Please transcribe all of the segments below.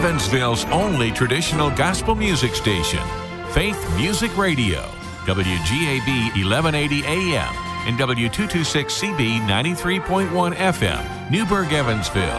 Evansville's only traditional gospel music station, Faith Music Radio, WGAB 1180 AM and W226CB 93.1 FM, Newburgh, Evansville.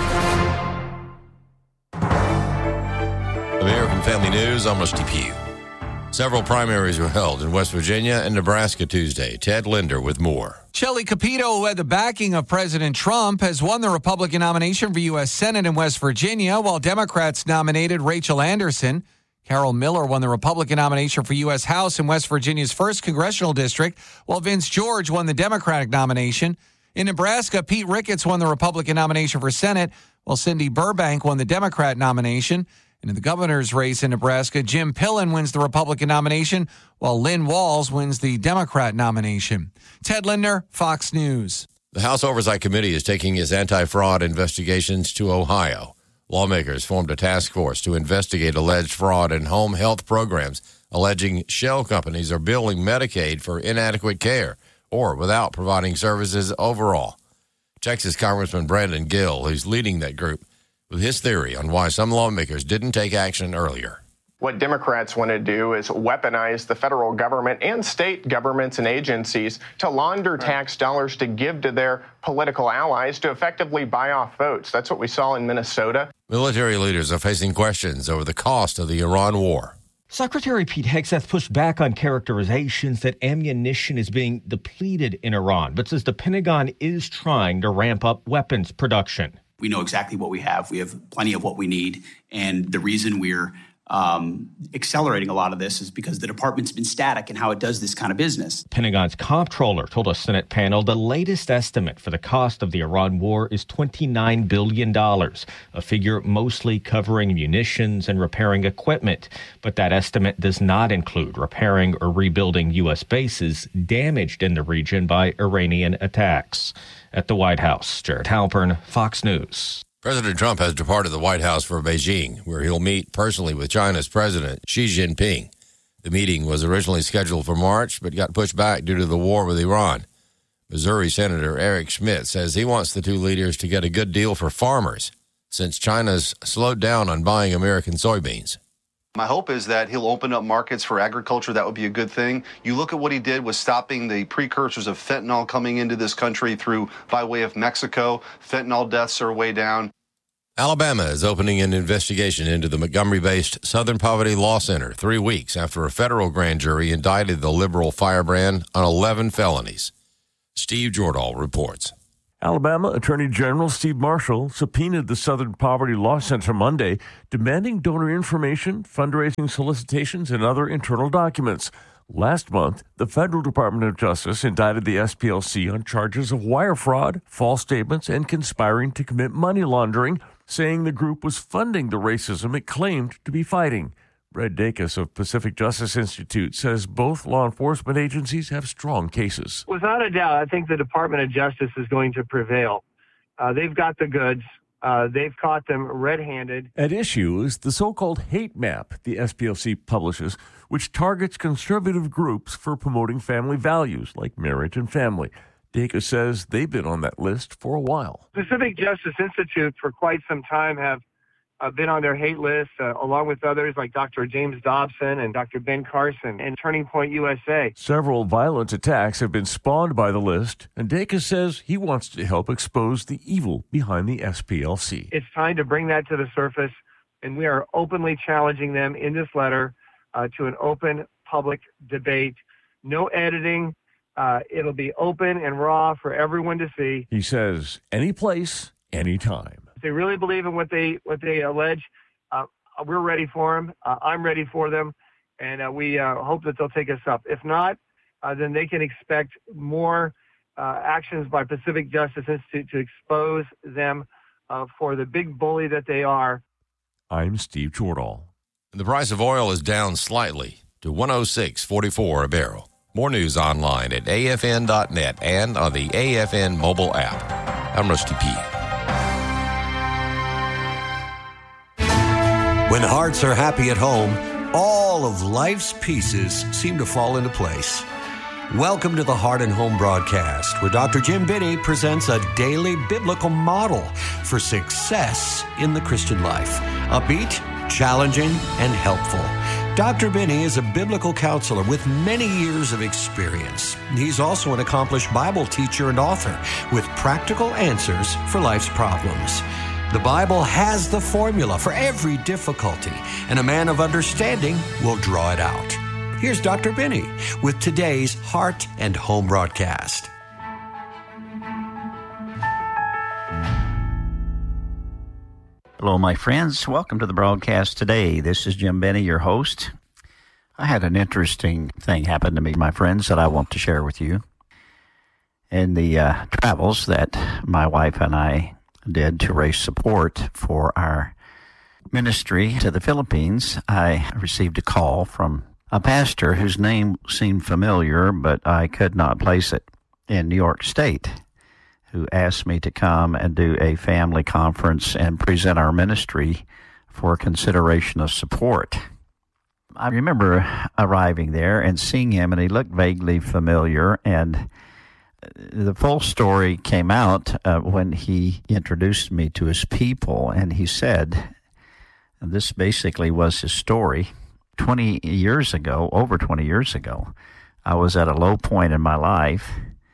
American Family News, I'm Rusty Pugh. Several primaries were held in West Virginia and Nebraska Tuesday. Ted Linder with more. Shelley Capito, who had the backing of President Trump, has won the Republican nomination for U.S. Senate in West Virginia, while Democrats nominated Rachel Anderson. Carol Miller won the Republican nomination for U.S. House in West Virginia's 1st Congressional District, while Vince George won the Democratic nomination. In Nebraska, Pete Ricketts won the Republican nomination for Senate, while Cindy Burbank won the Democrat nomination. And in the governor's race in Nebraska, Jim Pillen wins the Republican nomination, while Lynn Walls wins the Democrat nomination. Ted Linder, Fox News. The House Oversight Committee is taking its anti-fraud investigations to Ohio. Lawmakers formed a task force to investigate alleged fraud in home health programs, alleging shell companies are billing Medicaid for inadequate care or without providing services overall. Texas Congressman Brandon Gill, who's leading that group, with his theory on why some lawmakers didn't take action earlier. What Democrats want to do is weaponize the federal government and state governments and agencies to launder tax dollars to give to their political allies to effectively buy off votes. That's what we saw in Minnesota. Military leaders are facing questions over the cost of the Iran war. Secretary Pete Hegseth pushed back on characterizations that ammunition is being depleted in Iran, but says the Pentagon is trying to ramp up weapons production. We know exactly what we have. We have plenty of what we need. And the reason we're accelerating a lot of this is because the department's been static in how it does this kind of business. Pentagon's comptroller told a Senate panel the latest estimate for the cost of the Iran war is $29 billion, a figure mostly covering munitions and repairing equipment. But that estimate does not include repairing or rebuilding U.S. bases damaged in the region by Iranian attacks. At the White House, Jared Halpern, Fox News. President Trump has departed the White House for Beijing, where he'll meet personally with China's President Xi Jinping. The meeting was originally scheduled for March, but got pushed back due to the war with Iran. Missouri Senator Eric Schmidt says he wants the two leaders to get a good deal for farmers, since China's slowed down on buying American soybeans. My hope is that he'll open up markets for agriculture. That would be a good thing. You look at what he did with stopping the precursors of fentanyl coming into this country by way of Mexico. Fentanyl deaths are way down. Alabama is opening an investigation into the Montgomery-based Southern Poverty Law Center 3 weeks after a federal grand jury indicted the liberal firebrand on 11 felonies. Steve Jordahl reports. Alabama Attorney General Steve Marshall subpoenaed the Southern Poverty Law Center Monday, demanding donor information, fundraising solicitations, and other internal documents. Last month, the Federal Department of Justice indicted the SPLC on charges of wire fraud, false statements, and conspiring to commit money laundering, saying the group was funding the racism it claimed to be fighting. Brad Dacus of Pacific Justice Institute says both law enforcement agencies have strong cases. Without a doubt, I think the Department of Justice is going to prevail. They've got the goods. They've caught them red-handed. At issue is the so-called hate map the SPLC publishes, which targets conservative groups for promoting family values like marriage and family. Dacus says they've been on that list for a while. Pacific Justice Institute for quite some time have been on their hate list, along with others like Dr. James Dobson and Dr. Ben Carson and Turning Point USA. Several violent attacks have been spawned by the list, and Dacus says he wants to help expose the evil behind the SPLC. It's time to bring that to the surface, and we are openly challenging them in this letter to an open public debate. No editing. It'll be open and raw for everyone to see. He says, any place, any time. If they really believe in what they allege, we're ready for them. I'm ready for them, and we hope that they'll take us up. If not, then they can expect more actions by Pacific Justice Institute to expose them for the big bully that they are. I'm Steve Jordahl. The price of oil is down slightly to $106.44 a barrel. More news online at afn.net and on the AFN mobile app. I'm Rusty P. When hearts are happy at home, all of life's pieces seem to fall into place. Welcome to the Heart and Home broadcast, where Dr. Jim Binney presents a daily biblical model for success in the Christian life. Upbeat, challenging, and helpful. Dr. Binney is a biblical counselor with many years of experience. He's also an accomplished Bible teacher and author with practical answers for life's problems. The Bible has the formula for every difficulty, and a man of understanding will draw it out. Here's Dr. Binney with today's Heart and Home broadcast. Hello, my friends. Welcome to the broadcast today. This is Jim Binney, your host. I had an interesting thing happen to me, my friends, that I want to share with you. In the travels that my wife and I did to raise support for our ministry to the Philippines, I received a call from a pastor whose name seemed familiar, but I could not place it, in New York State, who asked me to come and do a family conference and present our ministry for consideration of support. I remember arriving there and seeing him, and he looked vaguely familiar, and the full story came out when he introduced me to his people, and he said, and this basically was his story, 20 years ago, over 20 years ago, I was at a low point in my life,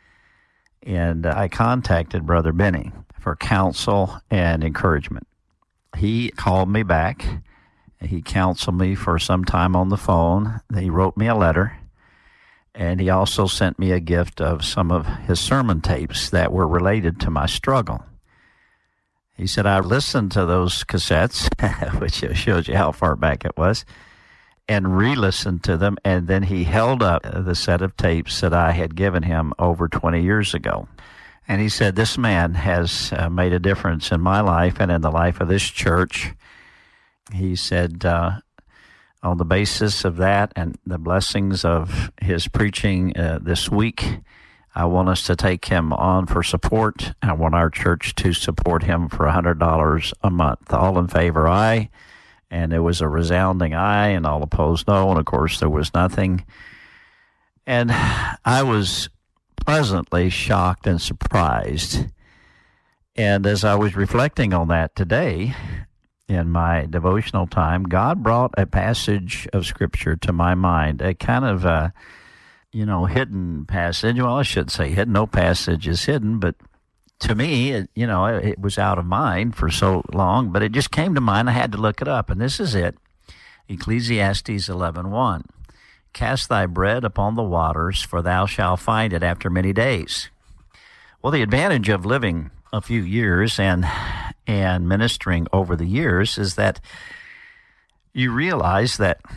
and I contacted Brother Binney for counsel and encouragement. He called me back. He counseled me for some time on the phone. He wrote me a letter, and he also sent me a gift of some of his sermon tapes that were related to my struggle. He said, I listened to those cassettes, which shows you how far back it was, and re-listened to them, and then he held up the set of tapes that I had given him over 20 years ago. And he said, this man has made a difference in my life and in the life of this church. He said, on the basis of that and the blessings of his preaching this week, I want us to take him on for support. I want our church to support him for $100 a month. All in favor, aye. And it was a resounding aye, and all opposed, no. And, of course, there was nothing. And I was pleasantly shocked and surprised. And as I was reflecting on that today in my devotional time, God brought a passage of Scripture to my mind, a kind of a, hidden passage. Well, I should say hidden. No passage is hidden, but to me, it was out of mind for so long, but it just came to mind. I had to look it up, and this is it. Ecclesiastes 11:1. Cast thy bread upon the waters, for thou shalt find it after many days. Well, the advantage of living a few years and ministering over the years is that you realize that